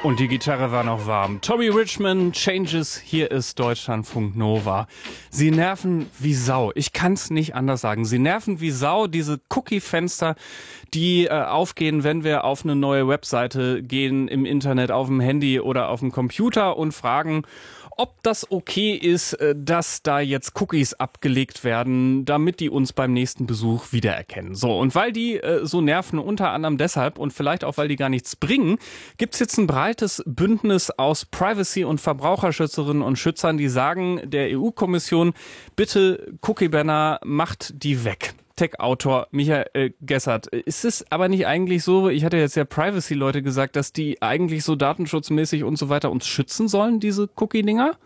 Und die Gitarre war noch warm. Tommy Richman, Changes, hier ist Deutschlandfunk Nova. Sie nerven wie Sau. Ich kann's nicht anders sagen. Sie nerven wie Sau, diese Cookie-Fenster, die aufgehen, wenn wir auf eine neue Webseite gehen, im Internet, auf dem Handy oder auf dem Computer und fragen, ob das okay ist, dass da jetzt Cookies abgelegt werden, damit die uns beim nächsten Besuch wiedererkennen. So, und weil die so nerven, unter anderem deshalb und vielleicht auch, weil die gar nichts bringen, gibt's jetzt ein breites Bündnis aus Privacy- und Verbraucherschützerinnen und Schützern, die sagen der EU-Kommission, bitte Cookie-Banner, macht die weg. Tech-Autor Michael Gessert. Ist es aber nicht eigentlich so, ich hatte jetzt ja Privacy-Leute gesagt, dass die eigentlich so datenschutzmäßig und so weiter uns schützen sollen, diese Cookie-Dinger?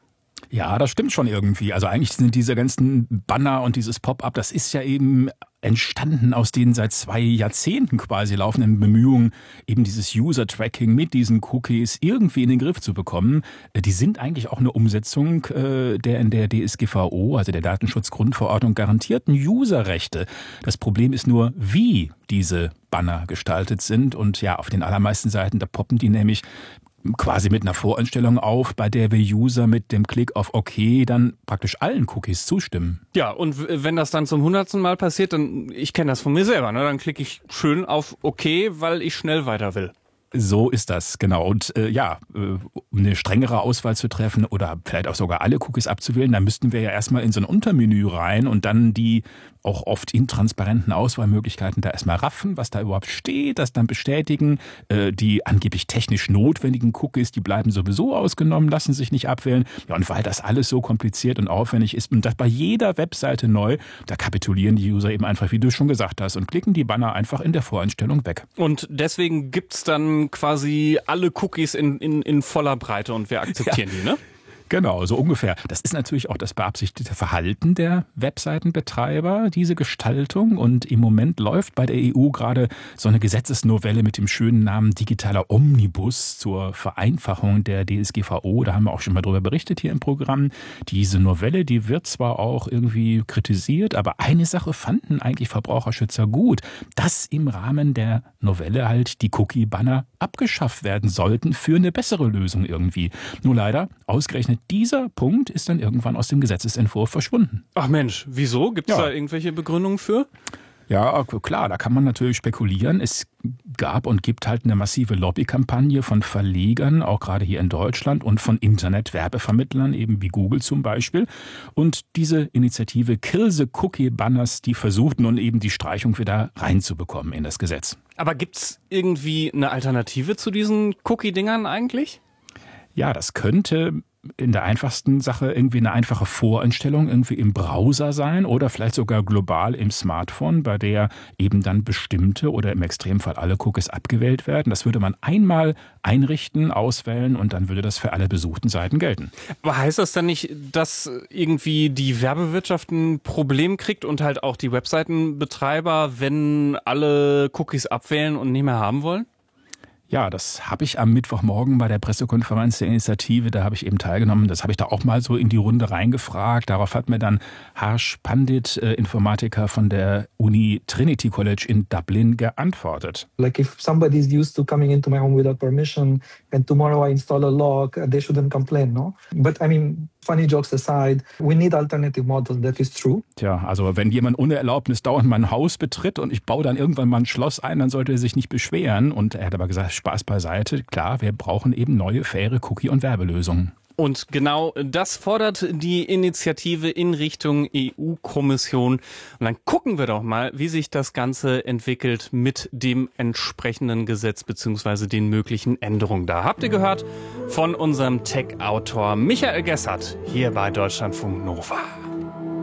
Ja, das stimmt schon irgendwie. Also eigentlich sind diese ganzen Banner und dieses Pop-up, das ist ja eben entstanden aus den seit 2 Jahrzehnten quasi laufenden Bemühungen, eben dieses User-Tracking mit diesen Cookies irgendwie in den Griff zu bekommen. Die sind eigentlich auch eine Umsetzung der in der DSGVO, also der Datenschutzgrundverordnung, garantierten Userrechte. Das Problem ist nur, wie diese Banner gestaltet sind. Und ja, auf den allermeisten Seiten, da poppen die nämlich quasi mit einer Voreinstellung auf, bei der wir User mit dem Klick auf OK dann praktisch allen Cookies zustimmen. Ja, und wenn das dann zum 100. Mal passiert, dann, ich kenne das von mir selber, ne? Dann klicke ich schön auf OK, weil ich schnell weiter will. So ist das, genau. Und um eine strengere Auswahl zu treffen oder vielleicht auch sogar alle Cookies abzuwählen, da müssten wir ja erstmal in so ein Untermenü rein und dann die auch oft intransparenten Auswahlmöglichkeiten da erstmal raffen, was da überhaupt steht, das dann bestätigen. Die angeblich technisch notwendigen Cookies, die bleiben sowieso ausgenommen, lassen sich nicht abwählen. Ja, und weil das alles so kompliziert und aufwendig ist und das bei jeder Webseite neu, da kapitulieren die User eben einfach, wie du schon gesagt hast, und klicken die Banner einfach in der Voreinstellung weg. Und deswegen gibt's dann quasi alle Cookies in voller Breite und wir akzeptieren die, ne? Genau, so ungefähr. Das ist natürlich auch das beabsichtigte Verhalten der Webseitenbetreiber, diese Gestaltung. Und im Moment läuft bei der EU gerade so eine Gesetzesnovelle mit dem schönen Namen Digitaler Omnibus zur Vereinfachung der DSGVO. Da haben wir auch schon mal drüber berichtet hier im Programm. Diese Novelle, die wird zwar auch irgendwie kritisiert, aber eine Sache fanden eigentlich Verbraucherschützer gut, dass im Rahmen der Novelle halt die Cookie-Banner abgeschafft werden sollten für eine bessere Lösung irgendwie. Nur leider, ausgerechnet dieser Punkt ist dann irgendwann aus dem Gesetzesentwurf verschwunden. Ach Mensch, wieso? Gibt es da irgendwelche Begründungen für? Ja, klar, da kann man natürlich spekulieren. Es gab und gibt halt eine massive Lobbykampagne von Verlegern, auch gerade hier in Deutschland, und von Internetwerbevermittlern, eben wie Google zum Beispiel. Und diese Initiative Kill the Cookie Banners, die versucht nun eben die Streichung wieder reinzubekommen in das Gesetz. Aber gibt's irgendwie eine Alternative zu diesen Cookie-Dingern eigentlich? Ja, das könnte in der einfachsten Sache irgendwie eine einfache Voreinstellung irgendwie im Browser sein oder vielleicht sogar global im Smartphone, bei der eben dann bestimmte oder im Extremfall alle Cookies abgewählt werden. Das würde man einmal einrichten, auswählen und dann würde das für alle besuchten Seiten gelten. Aber heißt das dann nicht, dass irgendwie die Werbewirtschaft ein Problem kriegt und halt auch die Webseitenbetreiber, wenn alle Cookies abwählen und nicht mehr haben wollen? Ja, das habe ich am Mittwochmorgen bei der Pressekonferenz der Initiative, da habe ich eben teilgenommen. Das habe ich da auch mal so in die Runde reingefragt. Darauf hat mir dann Harsh Pandit, Informatiker von der Uni Trinity College in Dublin, geantwortet. Like if somebody is used to coming into my home without permission and tomorrow I install a lock, they shouldn't complain, no? But I mean, funny jokes aside, we need alternative models, that is true. Tja, also wenn jemand ohne Erlaubnis dauernd mein Haus betritt und ich baue dann irgendwann mal ein Schloss ein, dann sollte er sich nicht beschweren. Und er hat aber gesagt, Spaß beiseite, klar, wir brauchen eben neue, faire Cookie- und Werbelösungen. Und genau das fordert die Initiative in Richtung EU-Kommission. Und dann gucken wir doch mal, wie sich das Ganze entwickelt mit dem entsprechenden Gesetz bzw. den möglichen Änderungen. Da habt ihr gehört von unserem Tech-Autor Michael Gessert hier bei Deutschlandfunk Nova.